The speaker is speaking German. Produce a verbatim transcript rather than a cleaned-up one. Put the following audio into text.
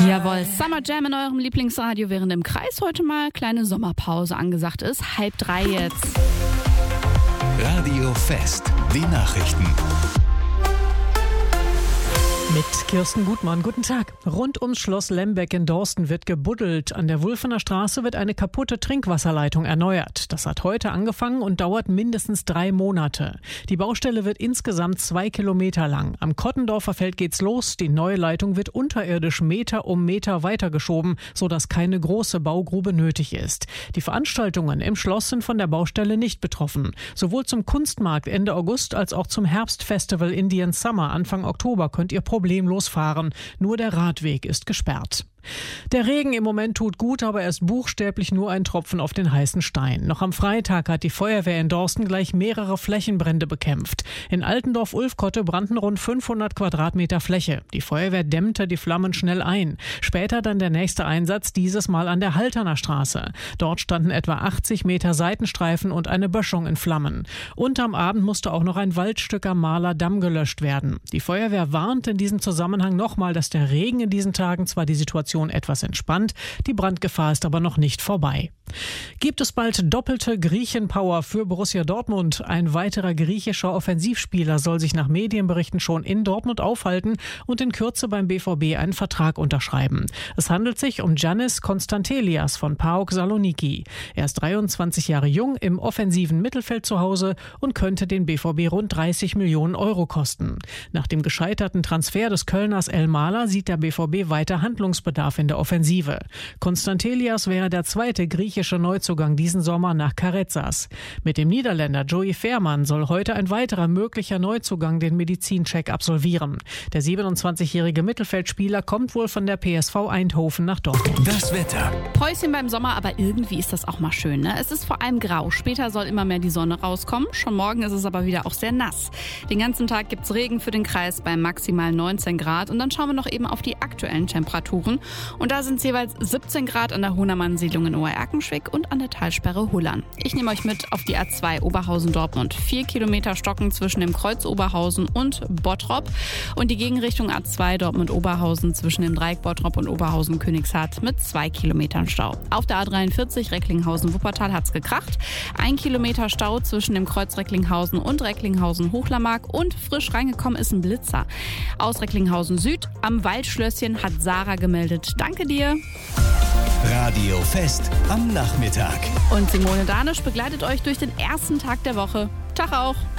Jawohl, Summer Jam in eurem Lieblingsradio, während im Kreis heute mal kleine Sommerpause angesagt ist. Halb drei jetzt. Radio Fest, die Nachrichten. Mit Kirsten Gutmann, guten Tag. Rund ums Schloss Lembeck in Dorsten wird gebuddelt. An der Wulfener Straße wird eine kaputte Trinkwasserleitung erneuert. Das hat heute angefangen und dauert mindestens drei Monate. Die Baustelle wird insgesamt zwei Kilometer lang. Am Kottendorfer Feld geht's los. Die neue Leitung wird unterirdisch Meter um Meter weitergeschoben, sodass keine große Baugrube nötig ist. Die Veranstaltungen im Schloss sind von der Baustelle nicht betroffen. Sowohl zum Kunstmarkt Ende August als auch zum Herbstfestival Indian Summer Anfang Oktober könnt ihr problemlos fahren. Nur der Radweg ist gesperrt. Der Regen im Moment tut gut, aber er ist buchstäblich nur ein Tropfen auf den heißen Stein. Noch am Freitag hat die Feuerwehr in Dorsten gleich mehrere Flächenbrände bekämpft. In Altendorf-Ulfkotte brannten rund fünfhundert Quadratmeter Fläche. Die Feuerwehr dämmte die Flammen schnell ein. Später dann der nächste Einsatz, dieses Mal an der Halterner Straße. Dort standen etwa achtzig Meter Seitenstreifen und eine Böschung in Flammen. Unterm Abend musste auch noch ein Waldstück am Mahler Damm gelöscht werden. Die Feuerwehr warnt in diesem Zusammenhang nochmal, dass der Regen in diesen Tagen zwar die Situation etwas entspannt, die Brandgefahr ist aber noch nicht vorbei. Gibt es bald doppelte Griechenpower für Borussia Dortmund? Ein weiterer griechischer Offensivspieler soll sich nach Medienberichten schon in Dortmund aufhalten und in Kürze beim B V B einen Vertrag unterschreiben. Es handelt sich um Giannis Konstantelias von PAOK Saloniki. Er ist dreiundzwanzig Jahre jung, im offensiven Mittelfeld zu Hause und könnte den B V B rund dreißig Millionen Euro kosten. Nach dem gescheiterten Transfer des Kölners El Mahler sieht der B V B weiter Handlungsbedarf in der Offensive. Konstantelias wäre der zweite griechische Neuzugang diesen Sommer nach Carezas. Mit dem Niederländer Joey Veerman soll heute ein weiterer möglicher Neuzugang den Medizincheck absolvieren. Der siebenundzwanzigjährige Mittelfeldspieler kommt wohl von der P S V Eindhoven nach Dortmund. Das Wetter. Päuschen beim Sommer, aber irgendwie ist das auch mal schön, ne? Es ist vor allem grau. Später soll immer mehr die Sonne rauskommen. Schon morgen ist es aber wieder auch sehr nass. Den ganzen Tag gibt's Regen für den Kreis bei maximal neunzehn Grad. Und dann schauen wir noch eben auf die aktuellen Temperaturen. Und da sind es jeweils siebzehn Grad an der Hohnermann-Siedlung in Oer-Erkenschwick und an der Talsperre Hullern. Ich nehme euch mit auf die A zwei Oberhausen-Dortmund. Vier Kilometer Stocken zwischen dem Kreuz Oberhausen und Bottrop. Und die Gegenrichtung A zwei Dortmund-Oberhausen zwischen dem Dreieck Bottrop und Oberhausen-Königshardt mit zwei Kilometern Stau. Auf der A dreiundvierzig Recklinghausen-Wuppertal hat's gekracht. Ein Kilometer Stau zwischen dem Kreuz Recklinghausen und Recklinghausen-Hochlermark und frisch reingekommen ist ein Blitzer. Aus Recklinghausen Süd am Waldschlösschen hat Sarah gemeldet. Danke dir. Radio Fest am Nachmittag. Und Simone Danisch begleitet euch durch den ersten Tag der Woche. Tag auch.